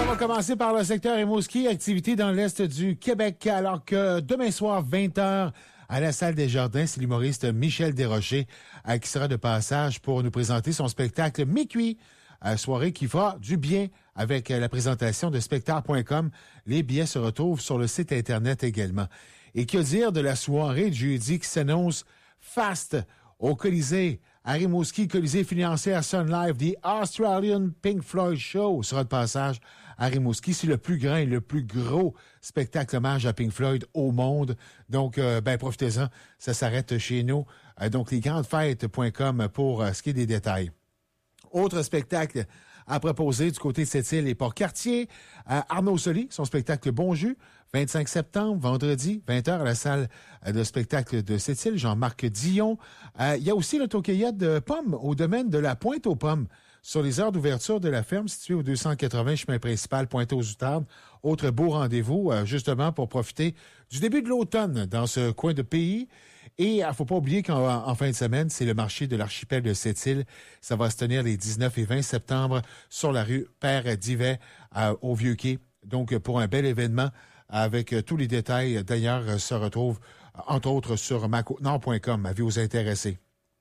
va commencer par le secteur Rimouski, activité dans l'est du Québec, alors que demain soir, 20h, à la salle des Jardins, c'est l'humoriste Michel Desrochers qui sera de passage pour nous présenter son spectacle Mi-Cuit, soirée qui fera du bien avec la présentation de spectacle.com. Les billets se retrouvent sur le site Internet également. Et que dire de la soirée de jeudi qui s'annonce faste au Colisée, à Rimouski, Colisée financé à Sun Live, The Australian Pink Floyd Show sera de passage à Rimouski. C'est le plus grand et le plus gros spectacle hommage à Pink Floyd au monde. Donc, profitez-en. Ça s'arrête chez nous. Donc, lesgrandesfêtes.com pour ce qui est des détails. Autre spectacle à proposer du côté de Sept-Îles et Port-Cartier. Arnaud Soli, son spectacle Bon Jus, 25 septembre, vendredi, 20h à la salle de spectacle de Sept-Îles, Jean-Marc Dion. Il y a aussi l'autocueillette de pommes au domaine de la Pointe aux Pommes sur les heures d'ouverture de la ferme située au 280 chemin principal Pointe-aux-Outardes. Autre beau rendez-vous, justement, pour profiter du début de l'automne dans ce coin de pays. Et il ne faut pas oublier qu'en fin de semaine, c'est le marché de l'archipel de Sept-Îles. Ça va se tenir les 19 et 20 septembre sur la rue Père-Divet au Vieux-Quai. Donc, pour un bel événement avec tous les détails, d'ailleurs, se retrouvent, entre autres, sur macotnord.com, avis aux intéressés.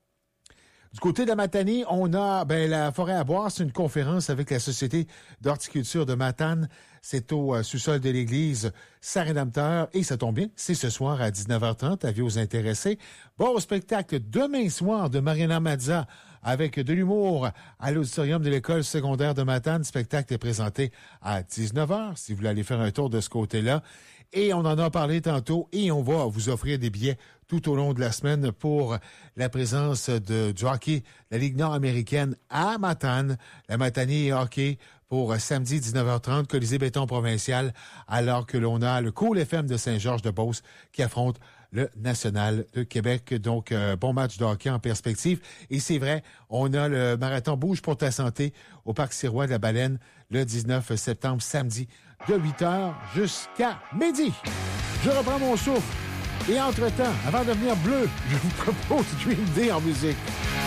Du côté de la Matanie, on a la forêt à boire. C'est une conférence avec la Société d'horticulture de Matane. C'est au sous-sol de l'église Saint-Rédempteur. Et ça tombe bien, c'est ce soir à 19h30, avis aux intéressés. Bon spectacle demain soir de Mariana Mazza avec de l'humour à l'auditorium de l'école secondaire de Matane. Le spectacle est présenté à 19h, si vous voulez aller faire un tour de ce côté-là. Et on en a parlé tantôt et on va vous offrir des billets tout au long de la semaine pour la présence du hockey, la Ligue nord-américaine à Matane, la Matanie hockey pour samedi 19h30, Colisée Béton Provincial, alors que l'on a le Cool FM de Saint-Georges-de-Beauce qui affronte le National de Québec. Donc, bon match de hockey en perspective. Et c'est vrai, on a le marathon Bouge pour ta santé au Parc Sirois de la Baleine le 19 septembre, samedi, de 8h jusqu'à midi. Je reprends mon souffle. Et entre-temps, avant de devenir bleu, je vous propose Green Day en musique.